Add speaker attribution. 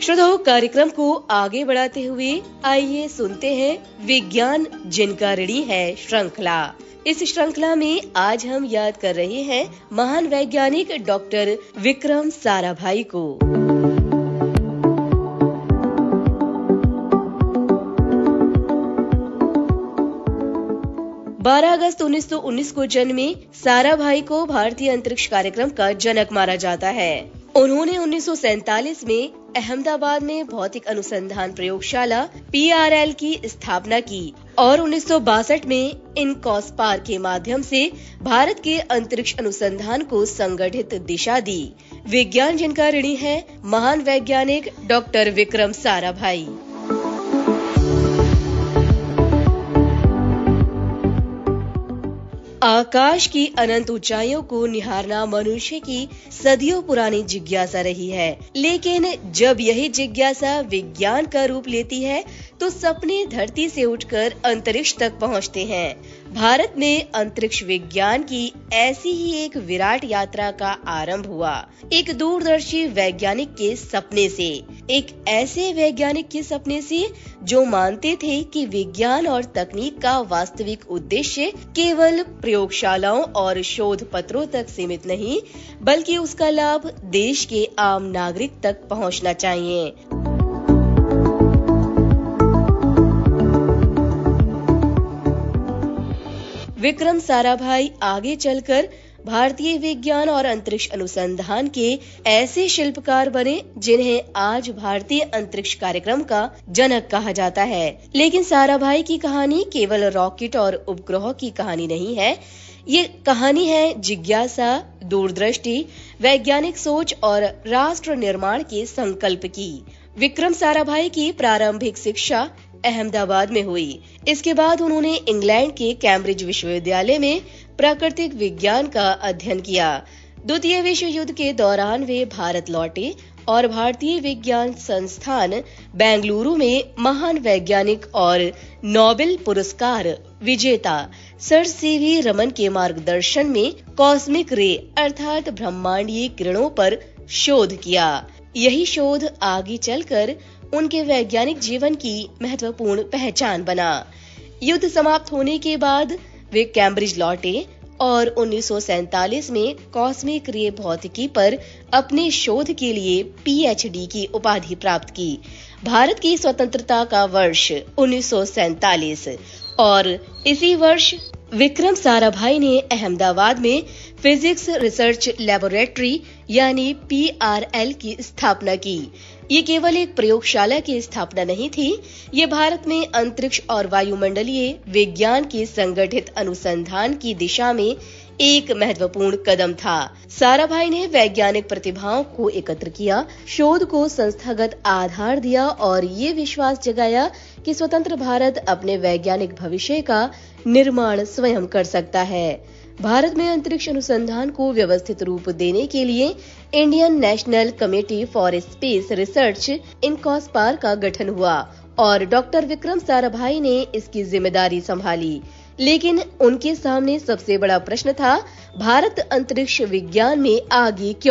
Speaker 1: श्रोताओं, कार्यक्रम को आगे बढ़ाते हुए आइए सुनते हैं विज्ञान जिनका ऋणी है श्रृंखला। इस श्रृंखला में आज हम याद कर रहे हैं महान वैज्ञानिक डॉक्टर विक्रम साराभाई को। 12 अगस्त 1919 को जन्मे साराभाई को भारतीय अंतरिक्ष कार्यक्रम का जनक माना जाता है। उन्होंने 1947 में अहमदाबाद में भौतिक अनुसंधान प्रयोगशाला PRL की स्थापना की और 1962 में इनकॉस्पार के माध्यम से भारत के अंतरिक्ष अनुसंधान को संगठित दिशा दी। विज्ञान जिनका ऋणी है महान वैज्ञानिक डॉक्टर विक्रम साराभाई। आकाश की अनंत ऊंचाइयों को निहारना मनुष्य की सदियों पुरानी जिज्ञासा रही है, लेकिन जब यही जिज्ञासा विज्ञान का रूप लेती है तो सपने धरती से उठकर अंतरिक्ष तक पहुंचते हैं। भारत में अंतरिक्ष विज्ञान की ऐसी ही एक विराट यात्रा का आरंभ हुआ, एक दूरदर्शी वैज्ञानिक के सपने से, एक ऐसे वैज्ञानिक के सपने से जो मानते थे कि विज्ञान और तकनीक का वास्तविक उद्देश्य केवल प्रयोगशालाओं और शोध पत्रों तक सीमित नहीं, बल्कि उसका लाभ देश के आम नागरिक तक पहुंचना चाहिए। विक्रम साराभाई आगे चलकर भारतीय विज्ञान और अंतरिक्ष अनुसंधान के ऐसे शिल्पकार बने जिन्हें आज भारतीय अंतरिक्ष कार्यक्रम का जनक कहा जाता है। लेकिन साराभाई की कहानी केवल रॉकेट और उपग्रहों की कहानी नहीं है। ये कहानी है जिज्ञासा, दूरदृष्टि, वैज्ञानिक सोच और राष्ट्र निर्माण के संकल्प की। विक्रम साराभाई की प्रारंभिक शिक्षा अहमदाबाद में हुई। इसके बाद उन्होंने इंग्लैंड के कैम्ब्रिज विश्वविद्यालय में प्राकृतिक विज्ञान का अध्ययन किया। द्वितीय विश्व युद्ध के दौरान वे भारत लौटे और भारतीय विज्ञान संस्थान बेंगलुरु में महान वैज्ञानिक और नोबेल पुरस्कार विजेता सर सीवी रमन के मार्गदर्शन में कॉस्मिक रे अर्थात ब्रह्मांडीय किरणों पर शोध किया। यही शोध आगे चलकर उनके वैज्ञानिक जीवन की महत्वपूर्ण पहचान बना। युद्ध समाप्त होने के बाद वे कैम्ब्रिज लौटे और 1947 में कॉस्मिक रे भौतिकी पर अपने शोध के लिए PhD की उपाधि प्राप्त की। भारत की स्वतंत्रता का वर्ष 1947 और इसी वर्ष विक्रम साराभाई ने अहमदाबाद में फिजिक्स रिसर्च लैबोरेटरी यानी PRL की स्थापना की। ये केवल एक प्रयोगशाला की स्थापना नहीं थी, ये भारत में अंतरिक्ष और वायुमंडलीय विज्ञान के संगठित अनुसंधान की दिशा में एक महत्वपूर्ण कदम था। साराभाई ने वैज्ञानिक प्रतिभाओं को एकत्र किया, शोध को संस्थागत आधार दिया और ये विश्वास जगाया कि स्वतंत्र भारत अपने वैज्ञानिक भविष्य का निर्माण स्वयं कर सकता है। भारत में अंतरिक्ष अनुसंधान को व्यवस्थित रूप देने के लिए Indian national committee for space research इनकॉस्पार का गठन हुआ और डॉक्टर विक्रम साराभाई ने इसकी जिम्मेदारी संभाली। लेकिन उनके सामने सबसे बड़ा प्रश्न था, भारत अंतरिक्ष विज्ञान में आगे क्यों